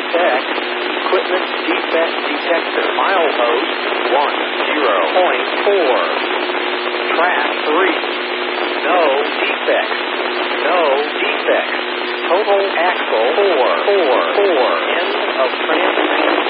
FX, equipment defect detector, milepost 10.4, track 3, no defects, total axle 4, end of transmission.